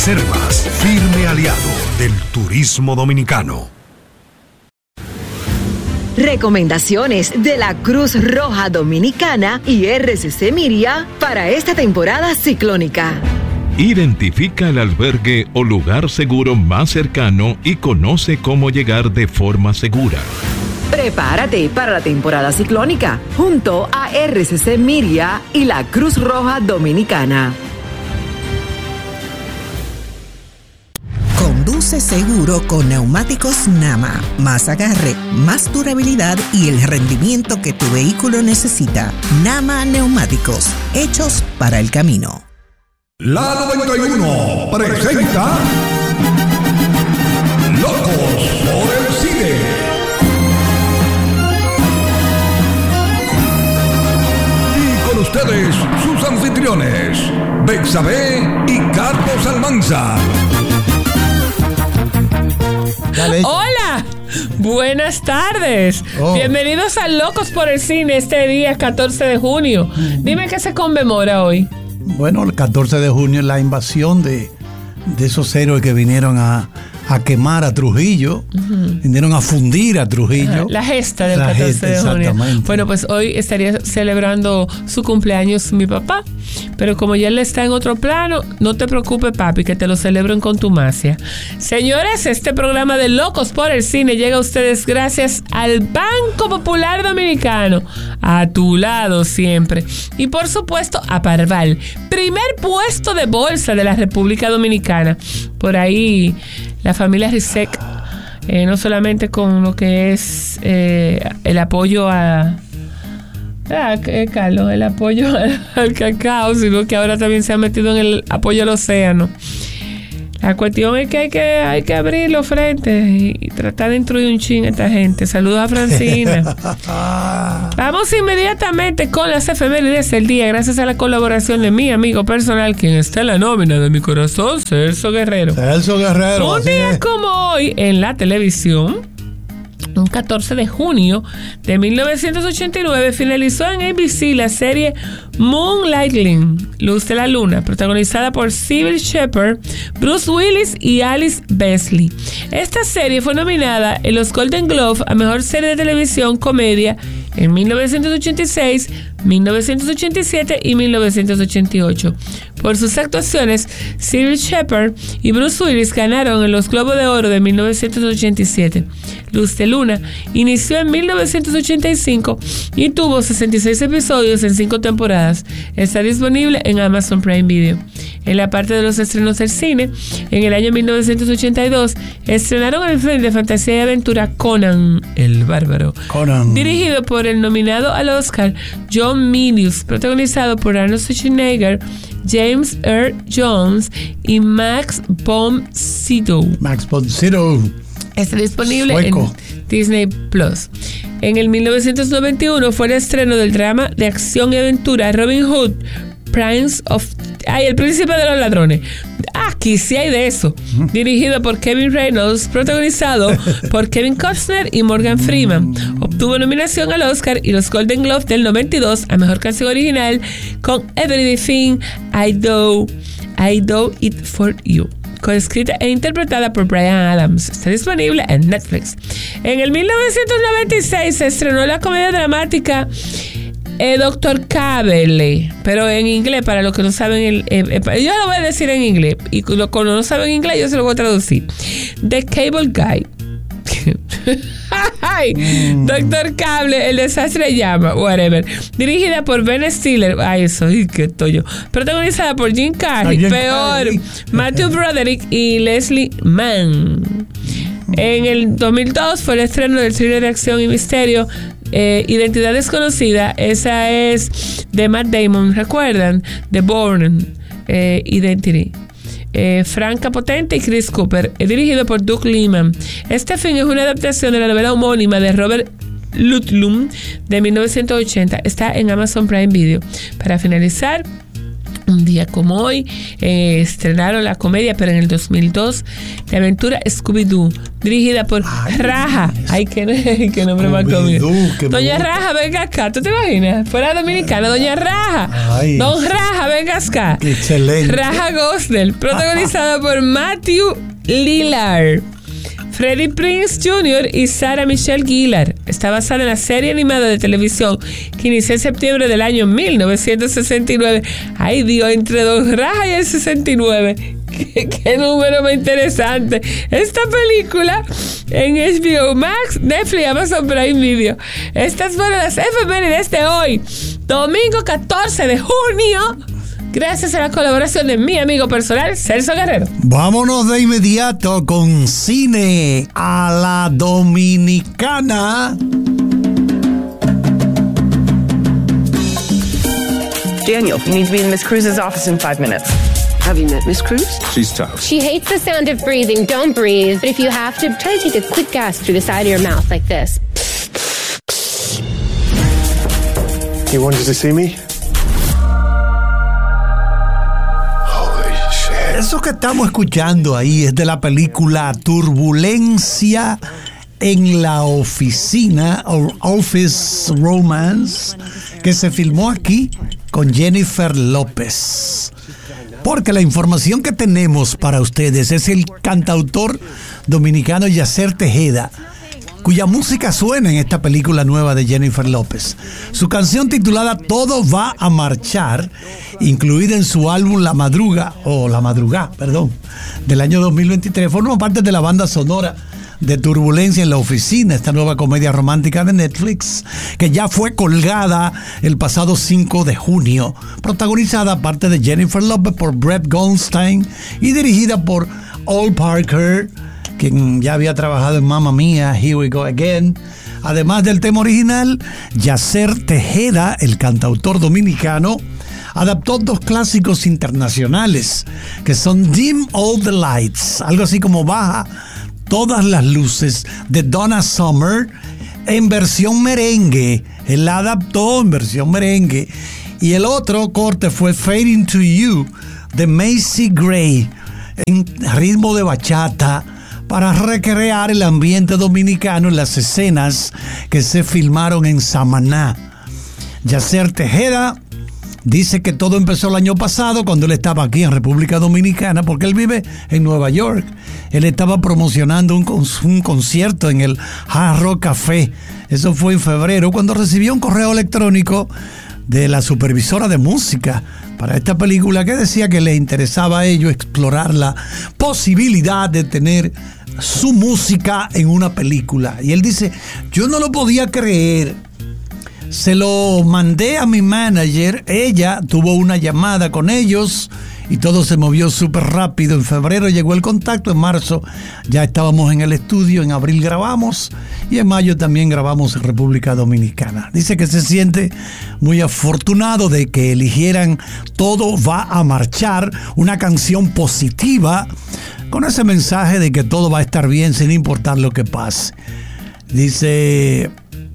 Reservas, firme aliado del turismo dominicano. Recomendaciones de la Cruz Roja Dominicana y RCC Miria para esta temporada ciclónica. Identifica el albergue o lugar seguro más cercano y conoce cómo llegar de forma segura. Prepárate para la temporada ciclónica junto a RCC Miria y la Cruz Roja Dominicana. Conduce seguro con neumáticos Nama. Más agarre, más durabilidad y el rendimiento que tu vehículo necesita. Nama Neumáticos, hechos para el camino. La 91 presenta Locos por el Cine. Y con ustedes, sus anfitriones, Bexabé y Carlos Almanza. Hola, buenas tardes. Bienvenidos a Locos por el Cine este día 14 de junio. Dime qué se conmemora hoy. Bueno, el 14 de junio es la invasión de esos héroes que vinieron a quemar a Trujillo, vinieron a fundir a Trujillo. La gesta del 14 de junio. Bueno, pues hoy estaría celebrando su cumpleaños mi papá, pero como ya él está en otro plano, no te preocupes, papi, que te lo celebro en contumacia. Señores, este programa de Locos por el Cine llega a ustedes gracias al Banco Popular Dominicano, a tu lado siempre. Y por supuesto a Parval, primer puesto de bolsa de la República Dominicana. Por ahí la familia Rizek, no solamente con lo que es el apoyo Carlos, el apoyo al cacao, sino que ahora también se ha metido en el apoyo al océano. La cuestión es que hay que abrir los frentes y tratar de instruir un chin a esta gente. Saludos a Francina. Vamos inmediatamente con las efemérides del día, gracias a la colaboración de mi amigo personal, quien está en la nómina de mi corazón, Celso Guerrero. Un día como hoy en la televisión, un 14 de junio de 1989, finalizó en ABC la serie Moonlightning, Luz de la Luna, protagonizada por Cybill Shepherd, Bruce Willis y Alice Besley. Esta serie fue nominada en los Golden Globe a Mejor Serie de Televisión Comedia en 1986, 1987 y 1988. Por sus actuaciones, Cybill Shepherd y Bruce Willis ganaron en los Globos de Oro de 1987. Luz de Luna inició en 1985 y tuvo 66 episodios en 5 temporadas. Está disponible en Amazon Prime Video. En la parte de los estrenos del cine, en el año 1982, estrenaron el film de fantasía y aventura Conan el Bárbaro, dirigido por el nominado al Oscar John Milius, protagonizado por Arnold Schwarzenegger, James Earl Jones y Max von Sydow. Está disponible en Disney Plus. En el 1991 fue el estreno del drama de acción y aventura Robin Hood, el príncipe de los ladrones. Aquí sí hay de eso. Dirigido por Kevin Reynolds, protagonizado por Kevin Costner y Morgan Freeman. Obtuvo nominación al Oscar y los Golden Globe del 92 a Mejor Canción Original con Everything I Do It For You, coescrita e interpretada por Bryan Adams. Está disponible en Netflix. En el 1996 se estrenó la comedia dramática Dr. Cable, pero en inglés, para los que no saben yo lo voy a decir en inglés, y los que no saben inglés yo se lo voy a traducir. The Cable Guy. Dr. Cable, el desastre llama, whatever. Dirigida por Ben Stiller, que estoy yo. Protagonizada por Jim Carrey, Matthew Broderick y Leslie Mann. En el 2002 fue el estreno del thriller de acción y misterio Identidad Desconocida. Esa es de Matt Damon, ¿recuerdan? The Bourne Identity. Frank Potente y Chris Cooper, dirigido por Doug Liman. Este film es una adaptación de la novela homónima de Robert Ludlum de 1980. Está en Amazon Prime Video. Para finalizar, Un día como hoy estrenaron la comedia, pero en el 2002, de aventura Scooby-Doo, dirigida por Raja. Ay, qué nombre más cómico. Doña Raja, venga acá. ¿Tú te imaginas? Fuera dominicana, Doña Raja. Ay. Don Raja, venga acá. Excelente. Raja Gosnell, protagonizada por Matthew Lillard, Freddie Prinze Jr. y Sarah Michelle Gellar. Está basada en la serie animada de televisión que inició en septiembre del año 1969. Ay Dios, entre Don Raja y el 69. Qué número más interesante. Esta película en HBO Max, Netflix, Amazon Prime Video. Estas fueron las efemérides de hoy, domingo 14 de junio. Gracias a la colaboración de mi amigo personal, Celso Guerrero. Vámonos de inmediato con cine a la dominicana. Daniel, you need to be in Miss Cruz's office in 5 minutes. Have you met Miss Cruz? She's tough. She hates the sound of breathing. Don't breathe. But if you have to, try to take a quick gasp through the side of your mouth like this. You wanted to see me? Eso que estamos escuchando ahí es de la película Turbulencia en la Oficina, o Office Romance, que se filmó aquí con Jennifer López. Porque la información que tenemos para ustedes es el cantautor dominicano Yacer Tejeda, cuya música suena en esta película nueva de Jennifer López. Su canción titulada Todo va a marchar, incluida en su álbum La Madrugá, del año 2023, forma parte de la banda sonora de Turbulencia en la Oficina, esta nueva comedia romántica de Netflix, que ya fue colgada el pasado 5 de junio, protagonizada aparte de Jennifer López por Brett Goldstein y dirigida por Ol Parker, quien ya había trabajado en Mamma Mía, Here We Go Again. Además del tema original, Yacer Tejeda, el cantautor dominicano, adaptó 2 clásicos internacionales, que son Dim All the Lights, algo así como Baja Todas las Luces, de Donna Summer, en versión merengue. Él la adaptó en versión merengue. Y el otro corte fue Fading to You, de Macy Gray, en ritmo de bachata, para recrear el ambiente dominicano en las escenas que se filmaron en Samaná. Yacer Tejeda dice que todo empezó el año pasado cuando él estaba aquí en República Dominicana, porque él vive en Nueva York. Él estaba promocionando un concierto en el Hard Rock Café. Eso fue en febrero, cuando recibió un correo electrónico de la supervisora de música para esta película, que decía que les interesaba a ellos explorar la posibilidad de tener su música en una película. Y él dice, yo no lo podía creer. Se lo mandé a mi manager, ella tuvo una llamada con ellos y todo se movió súper rápido. En febrero llegó el contacto, en marzo ya estábamos en el estudio, en abril grabamos y en mayo también grabamos en República Dominicana. Dice que se siente muy afortunado de que eligieran Todo va a marchar, una canción positiva con ese mensaje de que todo va a estar bien sin importar lo que pase. Dice,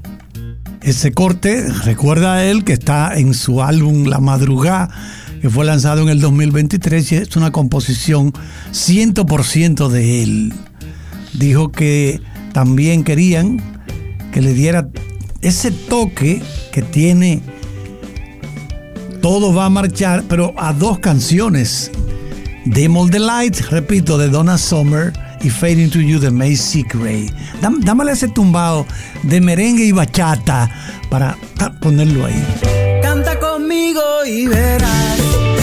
ese corte, recuerda a él que está en su álbum La Madrugá, que fue lanzado en el 2023 y es una composición 100% de él. Dijo que también querían que le diera ese toque que tiene Todo va a marchar, pero a 2 canciones. Dim All the Lights, repito, de Donna Summer, y Fading to You de Macy Gray. Dámale ese tumbado de merengue y bachata para ponerlo ahí. Canta conmigo y verás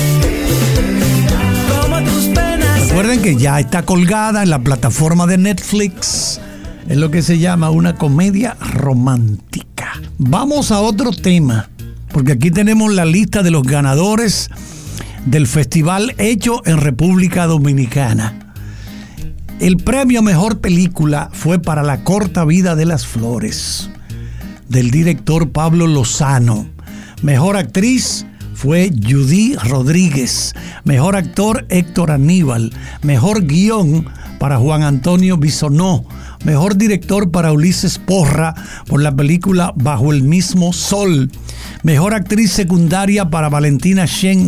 cómo tus penas. Recuerden que ya está colgada en la plataforma de Netflix. Es lo que se llama una comedia romántica. Vamos a otro tema, porque aquí tenemos la lista de los ganadores del festival hecho en República Dominicana. El premio a Mejor Película fue para La Corta Vida de las Flores, del director Pablo Lozano. Mejor Actriz fue Judy Rodríguez. Mejor Actor, Héctor Aníbal. Mejor Guión para Juan Antonio Bisonó. Mejor Director para Ulises Porra por la película Bajo el Mismo Sol. Mejor Actriz Secundaria para Valentina Shen Wu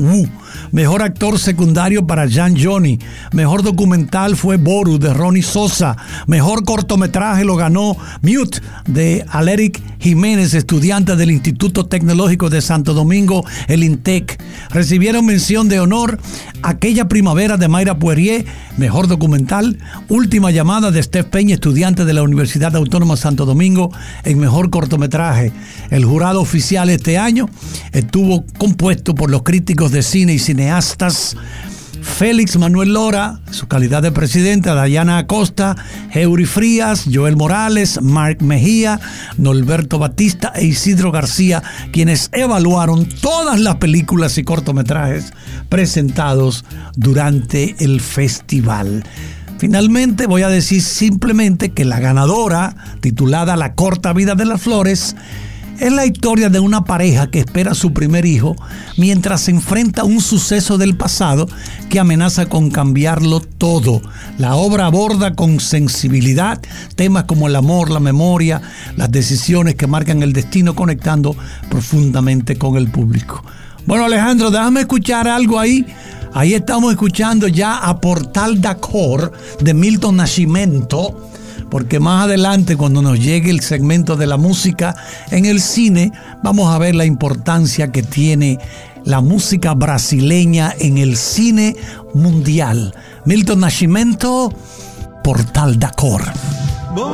Mejor actor secundario para Jan Johnny. Mejor documental fue Boru de Ronnie Sosa. Mejor cortometraje lo ganó Mute de Aleric Jiménez, estudiante del Instituto Tecnológico de Santo Domingo, el INTEC. Recibieron mención de honor Aquella Primavera de Mayra Poirier, mejor documental. Última Llamada de Steph Peña, estudiante de la Universidad Autónoma Santo Domingo, en mejor cortometraje. El jurado oficial este año estuvo compuesto por los críticos de cine y cineastas Félix Manuel Lora, su calidad de presidente, Dayana Acosta, Eury Frías, Joel Morales, Mark Mejía, Norberto Batista e Isidro García, quienes evaluaron todas las películas y cortometrajes presentados durante el festival. Finalmente voy a decir simplemente que la ganadora, titulada La corta vida de las flores, es la historia de una pareja que espera a su primer hijo mientras se enfrenta a un suceso del pasado que amenaza con cambiarlo todo. La obra aborda con sensibilidad temas como el amor, la memoria, las decisiones que marcan el destino, conectando profundamente con el público. Bueno, Alejandro, déjame escuchar algo ahí. Ahí estamos escuchando ya a Portal d'Accord de Milton Nascimento, porque más adelante, cuando nos llegue el segmento de la música en el cine, vamos a ver la importancia que tiene la música brasileña en el cine mundial. Milton Nascimento, Portal d'Accord.